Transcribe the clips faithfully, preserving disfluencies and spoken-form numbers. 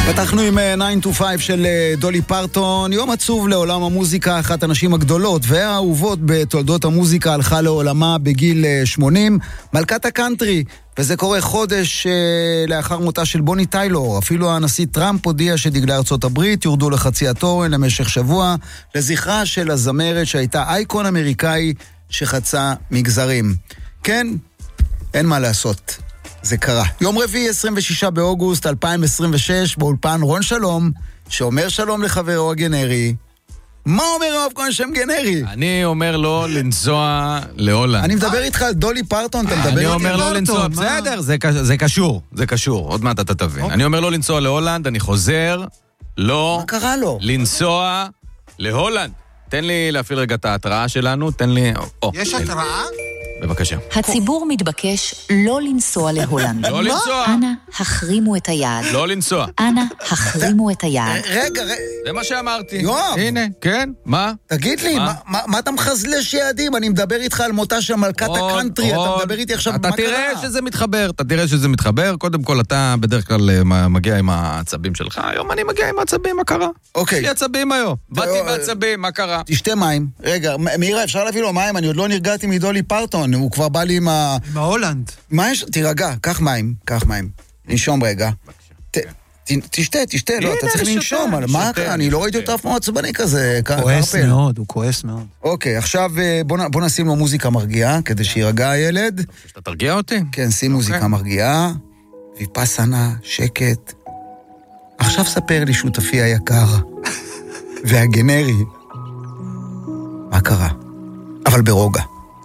פתחנו עם תשע to חמש של דולי פרטון. יום עצוב לעולם המוזיקה. אחת הנשים הגדולות והאהובות בתולדות המוזיקה הלכה לעולמה בגיל שמונים, מלכת הקאנטרי, וזה קורה חודש לאחר מותה של בוני טיילור. אפילו הנשיא טראמפ הודיע שדגלי ארצות הברית יורדו לחצי התורן למשך שבוע לזכרה של הזמרת שהייתה אייקון אמריקאי שחצה מגזרים. כן, אין מה לעשות, זה קרה. יום רביעי עשרים ושישה באוגוסט אלפיים עשרים ושש, באולפן רון שלום, שאומר שלום לחברו הגנרי. מה אומר יואב כהן שם גנרי? אני אומר לו לנסוע להולנד. אני מדבר איתך על דולי פרטון, אתה מדבר איתי אני על אומר לו לנסוע, בסדר, זה קשור, זה קשור, עוד מעט אתה תבין. אני אומר לו לנסוע להולנד, אני חוזר, לא... מה קרה לו? לנסוע להולנד. תן לי להפעיל רגע את ההתראה שלנו, תן לי... יש התראה? בבקשה. הציבור מתבקש לא לנסוע להולנד. לא לנסוע. אנא, החרימו את היעד. לא לנסוע. אנא, החרימו את היעד. רגע, רגע. זה מה שאמרתי. יואב. הנה, כן, מה? תגיד לי, מה אתה מחזלש יעדים? אני מדבר איתך על מותה של מלכת הקאנטרי, אתה מדבר איתי עכשיו, מה קרה? אתה תראה שזה מתחבר, אתה תראה שזה מתחבר. קודם כל, אתה בדרך כלל מגיע עם העצבים שלך, היום אני מגיע עם העצבים, מה קרה? אוקיי. יש לי עצבים היום. באתי עם העצבים, מה קרה? תשתה מים. רגע, מאירה, אפשר להביא לו מים? אני עוד לא נרגעתי מדולי פרטון, הוא כבר בא לי עם ה... עם ההולנד. מה יש? תירגע, קח מים, קח מים. ננשום רגע. תשתה, תשתה, לא, אתה צריך לנשום. מה קרה? אני לא ראיתי אותה אף פעם עצבני כזה. כועס מאוד, הוא כועס מאוד. אוקיי, עכשיו בוא נשים לו מוזיקה מרגיעה, כדי שירגע הילד. שאתה תרגיע אותי? כן, שים מוזיקה מרגיעה. ויפסנה, שקט. עכשיו ספר לי, שותפי היקר והגנרי, מה קרה? אבל ברוגע.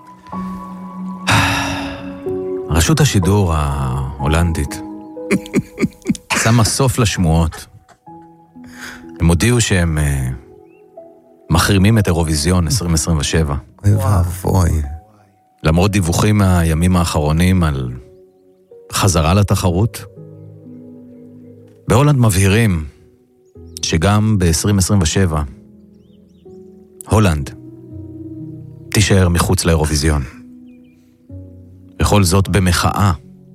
רשות השידור ההולנדית שמה סוף לשמועות. הם הודיעו שהם מחרימים את אירוויזיון עשרים עשרים ושבע. אוי ואבוי. למרות דיווחים מהימים האחרונים על חזרה לתחרות, בהולנד מבהירים שגם ב-עשרים עשרים ושבע הולנד תישאר מחוץ לאירוויזיון. בכל זאת במחאה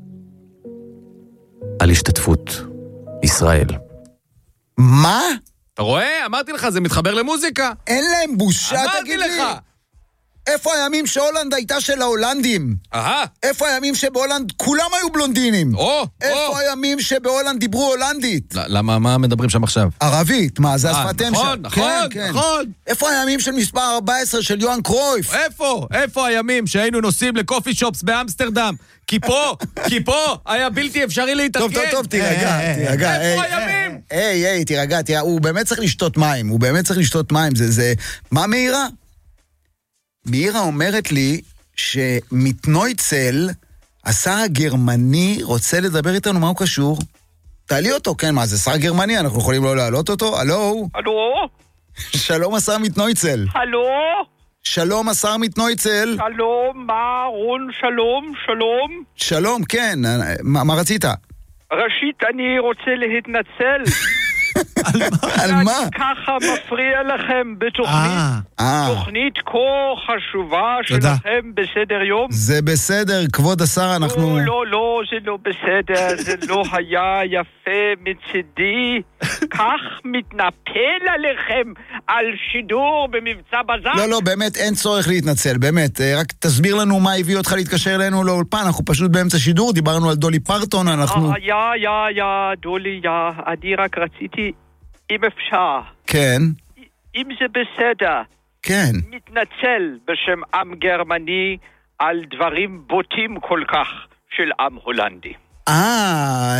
על השתתפות ישראל. מה? אתה רואה? אמרתי לך, זה מתחבר למוזיקה. אין להם בושה, תגיד לי. אמרתי לך. איפה הימים שהולנד הייתה של ההולנדים? אהה. איפה הימים שבהולנד כולם היו בלונדינים? או, איפה או. הימים שבהולנד דיברו הולנדית? למה, מה מדברים שם עכשיו? ערבית, מה, זה השפת אם נכון, שם? נכון, כן, כן. נכון. איפה הימים של מספר ארבע עשרה של יוהאן קרויף? איפה? איפה הימים שהיינו נוסעים לקופי שופס באמסטרדם? כי פה, כי פה היה בלתי אפשרי להתארגן. טוב, טוב, טוב, תירגע, תירגע. איפה הימים? היי, היי, תירגע, תירגע. הוא באמת צריך לשתות מים, הוא באמת צריך לשתות מים. זה, זה... מה מאירה? מאירה אומרת לי שמתנויצל, השר הגרמני רוצה לדבר איתנו, מה הוא קשור? תעלי אותו, כן, מה, זה שר גרמני, אנחנו יכולים לא להעלות אותו? הלו? הלו? שלום השר מתנויצל. הלו? שלום השר מתנויצל. שלום, מה, רון, שלום, שלום. שלום, כן, מה, מה רצית? ראשית, אני רוצה להתנצל. על מה? אני ככה מפריע לכם בתוכנית, תוכנית כה חשובה שלכם בסדר יום. זה בסדר, כבוד השר, אנחנו... לא, לא, לא, זה לא בסדר, זה לא היה יפה מצידי. כך מתנפל עליכם על שידור במבצע בזק. לא, לא, באמת אין צורך להתנצל, באמת. רק תסביר לנו מה הביא אותך להתקשר אלינו לאולפן, אנחנו פשוט באמצע שידור, דיברנו על דולי פרטון, אנחנו... יא, יא, יא, דולי, יא, אני רק רציתי... אם אפשר. כן. אם זה בסדר. כן. מתנצל בשם עם גרמני על דברים בוטים כל כך של עם הולנדי. אה...